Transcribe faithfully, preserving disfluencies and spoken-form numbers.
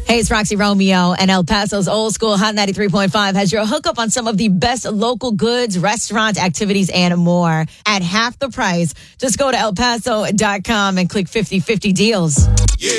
Hey, it's Roxy Romeo, and El Paso's Old School Hot ninety-three point five has your hookup on some of the best local goods, restaurant activities, and more at half the price. Just go to el paso dot com and click fifty fifty deals.